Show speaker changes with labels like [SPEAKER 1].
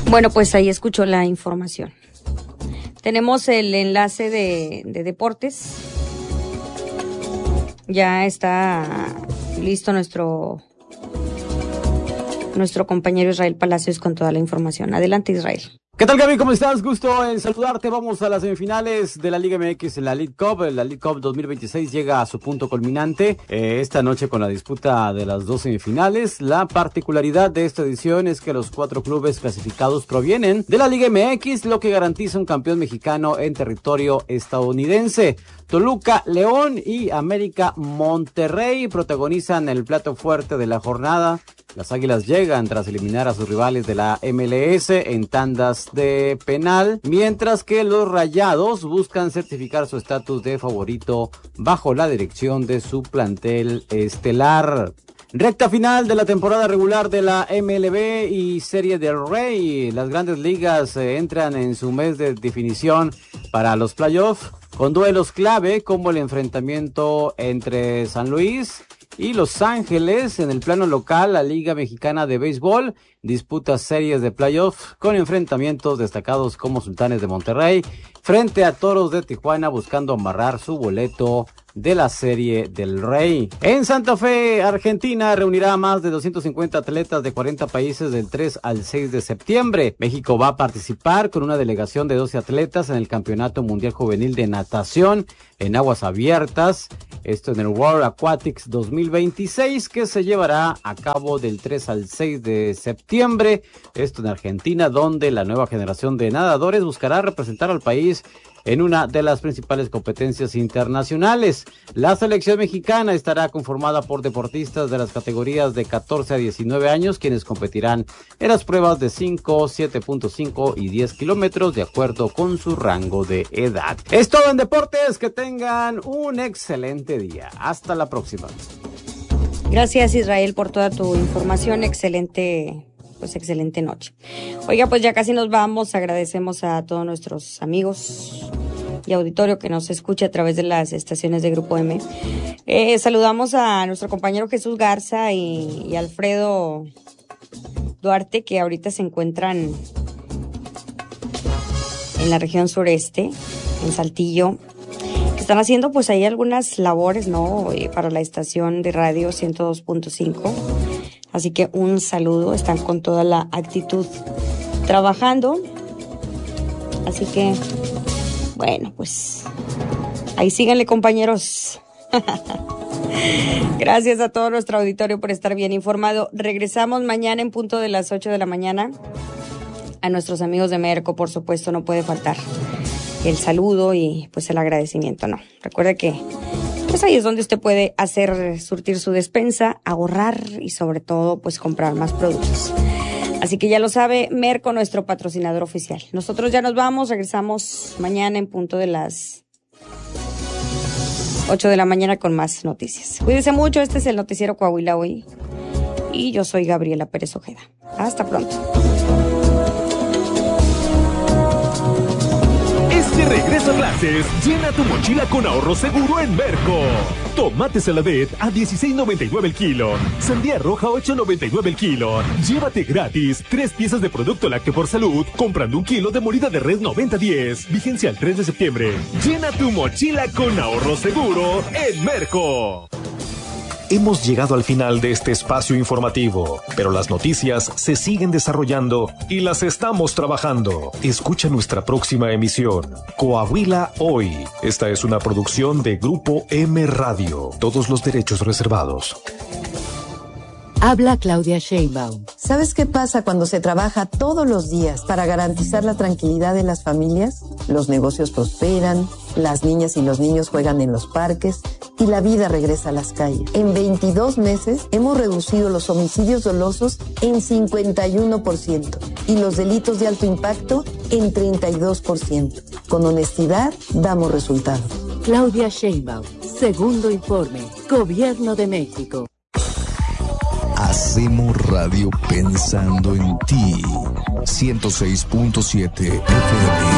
[SPEAKER 1] Bueno, pues ahí escuchó la información. Tenemos el enlace de deportes. Ya está listo nuestro compañero Israel Palacios con toda la información. Adelante, Israel.
[SPEAKER 2] ¿Qué tal, Gaby? ¿Cómo estás? Gusto en saludarte. Vamos a las semifinales de la Liga MX en la League Cup. La League Cup 2026 llega a su punto culminante esta noche con la disputa de las dos semifinales. La particularidad de esta edición es que los 4 clubes clasificados provienen de la Liga MX, lo que garantiza un campeón mexicano en territorio estadounidense. Toluca, León y América Monterrey protagonizan el plato fuerte de la jornada. Las Águilas llegan tras eliminar a sus rivales de la MLS en tandas de penal, mientras que los Rayados buscan certificar su estatus de favorito bajo la dirección de su plantel estelar. Recta final de la temporada regular de la MLB y Serie del Rey. Las grandes ligas entran en su mes de definición para los playoffs, con duelos clave como el enfrentamiento entre San Luis y Los Ángeles. En el plano local, la Liga Mexicana de Béisbol disputa series de playoffs con enfrentamientos destacados como Sultanes de Monterrey frente a Toros de Tijuana, buscando amarrar su boleto de la Serie del Rey. En Santa Fe, Argentina, reunirá a más de 250 atletas de 40 países del 3 al 6 de septiembre. México va a participar con una delegación de 12 atletas en el Campeonato Mundial Juvenil de Natación en aguas abiertas. Esto en el World Aquatics 2026, que se llevará a cabo del 3 al 6 de septiembre. Esto en Argentina, donde la nueva generación de nadadores buscará representar al país en una de las principales competencias internacionales. La selección mexicana estará conformada por deportistas de las categorías de 14 a 19 años, quienes competirán en las pruebas de 5, 7.5 y 10 kilómetros, de acuerdo con su rango de edad. Es todo en deportes. Que tengan un excelente día. Hasta la próxima.
[SPEAKER 1] Gracias, Israel, por toda tu información. Excelente noche. Oiga, pues ya casi nos vamos. Agradecemos a todos nuestros amigos y auditorio que nos escucha a través de las estaciones de Grupo M. Saludamos a nuestro compañero Jesús Garza y Alfredo Duarte, que ahorita se encuentran en la región sureste, en Saltillo. Están haciendo pues ahí algunas labores, ¿no? Para la estación de radio 102.5. Así que un saludo, están con toda la actitud trabajando. Así que, bueno, pues ahí síganle, compañeros. Gracias a todo nuestro auditorio por estar bien informado. Regresamos mañana en punto de las 8 de la mañana. A nuestros amigos de Merco, por supuesto, no puede faltar el saludo y pues el agradecimiento, ¿no? Recuerde que pues ahí es donde usted puede surtir su despensa, ahorrar y sobre todo pues comprar más productos. Así que ya lo sabe, Merco, nuestro patrocinador oficial. Nosotros ya nos vamos, regresamos mañana en punto de las 8 de la mañana con más noticias. Cuídense mucho, este es el Noticiero Coahuila Hoy y yo soy Gabriela Pérez Ojeda. Hasta pronto.
[SPEAKER 3] De regreso a clases, llena tu mochila con ahorro seguro en Merco. Tomate Saladet a $16.99 el kilo. Sandía roja 8.99 el kilo. Llévate gratis 3 piezas de producto lácteo por salud comprando 1 kilo de molida de res 90-10. Vigencia al 3 de septiembre. Llena tu mochila con ahorro seguro en Merco. Hemos llegado al final de este espacio informativo, pero las noticias se siguen desarrollando y las estamos trabajando. Escucha nuestra próxima emisión, Coahuila Hoy. Esta es una producción de Grupo M Radio. Todos los derechos reservados.
[SPEAKER 4] Habla Claudia Sheinbaum.
[SPEAKER 5] ¿Sabes qué pasa cuando se trabaja todos los días para garantizar la tranquilidad de las familias? Los negocios prosperan, las niñas y los niños juegan en los parques y la vida regresa a las calles. En 22 meses hemos reducido los homicidios dolosos en 51% y los delitos de alto impacto en 32%. Con honestidad damos resultados.
[SPEAKER 4] Claudia Sheinbaum, segundo informe, Gobierno de México.
[SPEAKER 6] Hacemos radio pensando en ti. 106.7 FM.